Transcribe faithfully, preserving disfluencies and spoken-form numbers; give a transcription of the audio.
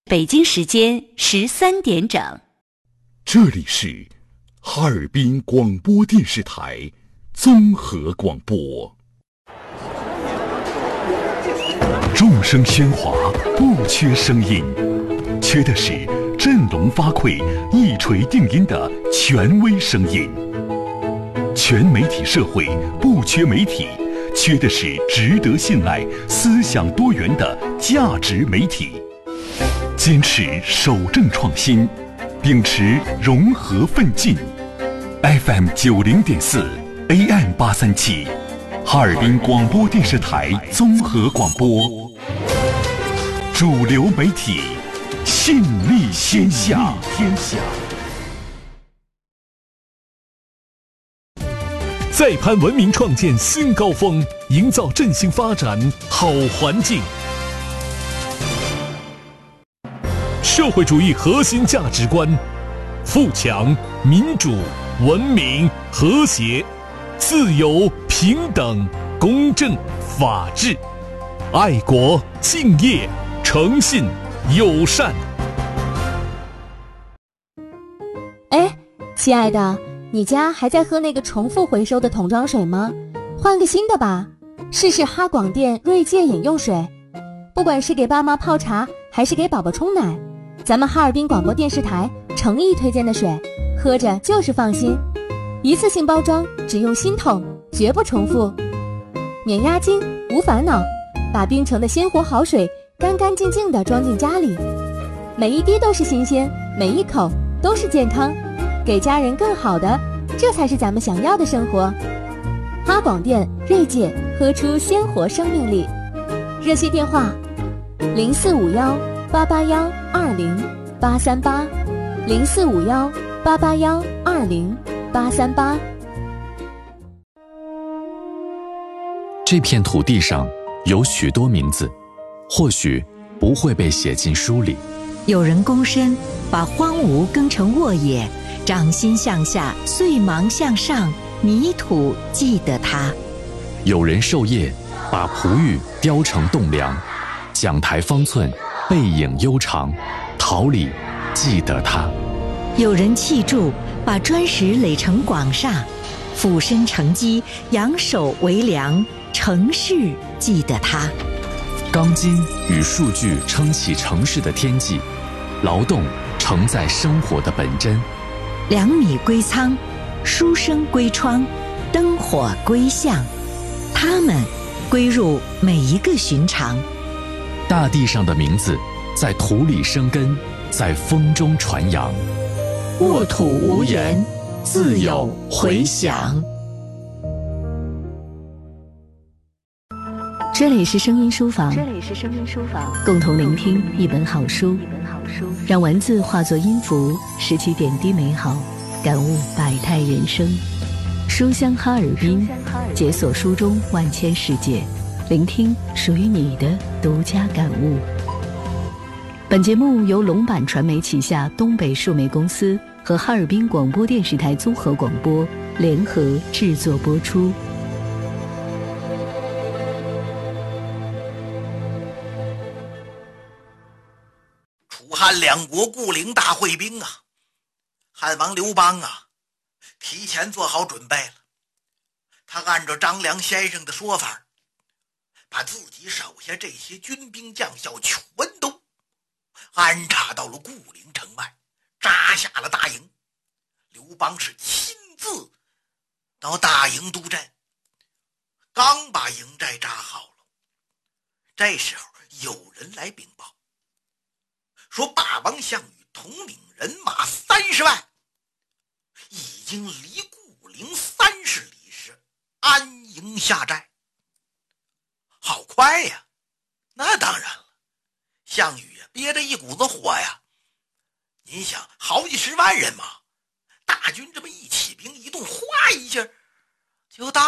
北京时间十三点整。 这里是哈尔滨广播电视台综合广播。众声喧哗，不缺声音，缺的是振聋发聩、一锤定音的权威声音。全媒体社会不缺媒体，缺的是值得信赖、思想多元的价值媒体。坚持守正创新，秉持融合奋进。F M 九零点四 A M 八三七，哈尔滨广播电视台综合广播，主流媒体，信力天下。天下。 再攀文明创建新高峰，营造振兴发展好环境。社会主义核心价值观：富强、民主、文明、和谐、自由、平等、公正、法治、爱国、敬业、诚信、友善。 哎，亲爱的，你家还在喝那个重复回收的桶装水吗？换个新的吧，试试哈广电锐界饮用水。不管是给爸妈泡茶，还是给宝宝冲奶，咱们哈尔滨广播电视台诚意推荐的水，喝着就是放心。一次性包装，只用新桶，绝不重复，免押金，无烦恼，把冰城的鲜活好水干干净净地装进家里，每一滴都是新鲜，每一口都是健康，给家人更好的，这才是咱们想要的生活。哈广电锐界，喝出鲜活生命力。热线电话：零四五幺八八幺二零八三八，零四五幺八八幺二零八三八。 这片土地上有许多名字，或许不会被写进书里。 有人躬身把荒芜耕成沃野，掌心向下，碎芒向上，泥土记得它。 有人授业把璞玉雕成栋梁，讲台方寸，背影悠长，桃李记得它。 有人砌筑把砖石垒成广厦，俯身承基，仰首为梁，城市记得它。 钢筋与数据撑起城市的天际，劳动承载生活的本真。 粮米归仓，书生归窗，灯火归巷，它们归入每一个寻常。 大地上的名字在土里生根，在风中传扬。 沃土无言，自有回响。 这里是声音书房， 这里是声音书房， 共同聆听一本好书， 一本好书， 让文字化作音符，拾起点滴美好，感悟百态人生。书香哈尔滨，解锁书中万千世界，聆听属于你的独家感悟。本节目由龙板传媒旗下东北数媒公司和哈尔滨广播电视台综合广播联合制作播出。 楚汉两国固陵大会兵啊，汉王刘邦啊，提前做好准备了。他按照张良先生的说法，把自己手下这些军兵将校全都安插到了固陵城外，扎下了大营。刘邦是亲自到大营督阵，刚把营寨扎好了，这时候有人来禀报，说霸王项羽统领人马三十万，已经离固陵三十里时安营下寨。好快呀！那当然了，项羽呀憋着一股子火呀。您想，好几十万人马，大军这么一起兵一动，哗一下就到